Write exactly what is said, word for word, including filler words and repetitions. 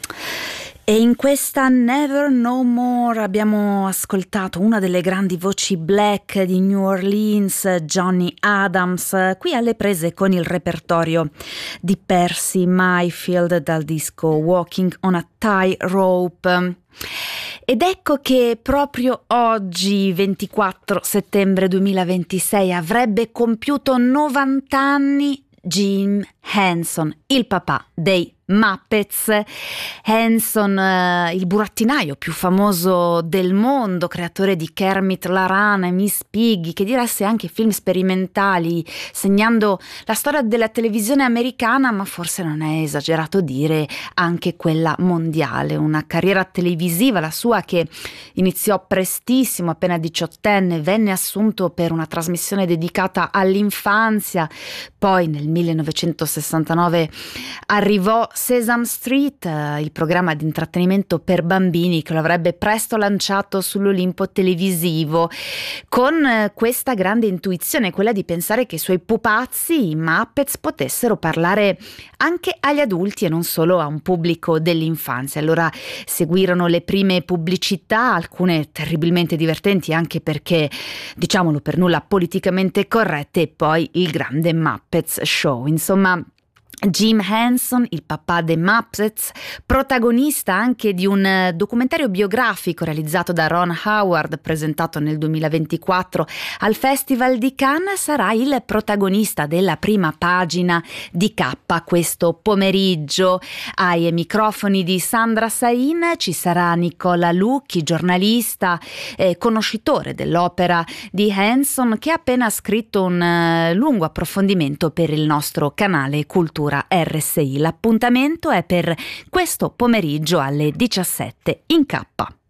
E in questa Never No More abbiamo ascoltato una delle grandi voci black di New Orleans, Johnny Adams, qui alle prese con il repertorio di Percy Mayfield dal disco Walking on a Tightrope. Ed ecco che proprio oggi, ventiquattro settembre duemilaventisei, avrebbe compiuto novanta anni Jim Henson, il papà dei Muppets. Henson, eh, il burattinaio più famoso del mondo, creatore di Kermit la rana e Miss Piggy, che diresse anche film sperimentali, segnando la storia della televisione americana, ma forse non è esagerato dire anche quella mondiale. Una carriera televisiva, la sua, che iniziò prestissimo, appena diciottenne, venne assunto per una trasmissione dedicata all'infanzia, poi nel millenovecentosessantanove arrivò Sesame Street, eh, il programma di intrattenimento per bambini che lo avrebbe presto lanciato sull'Olimpo televisivo, con eh, questa grande intuizione, quella di pensare che i suoi pupazzi, i Muppets, potessero parlare anche agli adulti e non solo a un pubblico dell'infanzia. Allora seguirono le prime pubblicità, alcune terribilmente divertenti anche perché, diciamolo, per nulla politicamente corrette, e poi il grande Muppets Show. Insomma, Jim Henson, il papà dei Muppets, protagonista anche di un documentario biografico realizzato da Ron Howard, presentato nel duemilaventiquattro al Festival di Cannes, sarà il protagonista della prima pagina di K questo pomeriggio. Ai microfoni di Sandra Sain ci sarà Nicola Lucchi, giornalista, eh, conoscitore dell'opera di Henson, che ha appena scritto un uh, lungo approfondimento per il nostro canale Cultura R S I. L'appuntamento è per questo pomeriggio alle diciassette in K.